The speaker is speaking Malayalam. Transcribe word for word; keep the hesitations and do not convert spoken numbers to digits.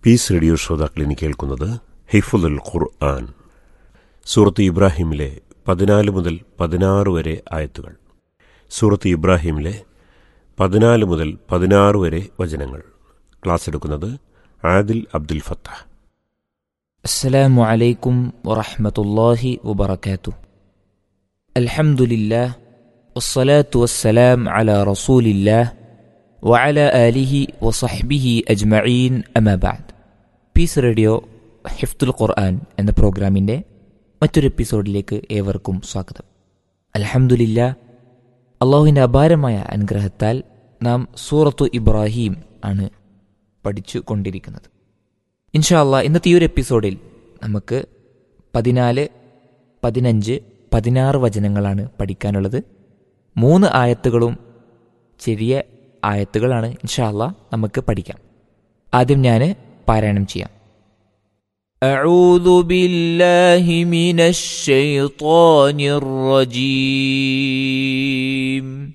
പീസ് റേഡിയോ ശ്രോതാക്കളിനി കേൾക്കുന്നത് ഹിഫ്ളുൽ ഖുർആൻ, സൂറത്ത് ഇബ്രാഹിമിലെ പതിനാല് മുതൽ പതിനാറ് വരെ ആയത്തുകൾ. സൂറത്ത് ഇബ്രാഹിമിലെ പതിനാല് മുതൽ പതിനാറ് വരെ വചനങ്ങൾ. ക്ലാസ് എടുക്കുന്നത് ആദിൽ അബ്ദുൽ ഫത്താഹ്. അസ്സലാമു അലൈക്കും വറഹ്മത്തുള്ളാഹി വബറകാതുഹു. അൽഹംദുലില്ലാഹ് വസ്സലാത്തു വസ്സലാം അലാ റസൂലില്ലാഹ് വഅലാ ആലിഹി വസഹ്ബിഹി അജ്മഈൻ, അമാ ബഅദ്. പീസ് റേഡിയോ ഹിഫ്ളുൽ ഖുർആൻ എന്ന പ്രോഗ്രാമിൻ്റെ മറ്റൊരു എപ്പിസോഡിലേക്ക് ഏവർക്കും സ്വാഗതം. അൽഹംദുലില്ലാഹ്, അള്ളാഹുവിൻ്റെ അപാരമായ അനുഗ്രഹത്താൽ നാം സൂറത്തു ഇബ്രാഹിം ആണ് പഠിച്ചു കൊണ്ടിരിക്കുന്നത്. ഇൻഷാ അല്ലാഹ്, ഇന്നത്തെ ഈ ഒരു എപ്പിസോഡിൽ നമുക്ക് പതിനാല്, പതിനഞ്ച്, പതിനാറ് വചനങ്ങളാണ് പഠിക്കാനുള്ളത്. മൂന്ന് ആയത്തുകളും ചെറിയ ആയത്തുകളാണ്. ഇൻഷാ അല്ലാഹ് നമുക്ക് പഠിക്കാം. ആദ്യം ഞാൻ പാരായണം ചെയ്യാം. അഊദു ബില്ലാഹി മിനശ് ശൈത്വാനിർ റജീം.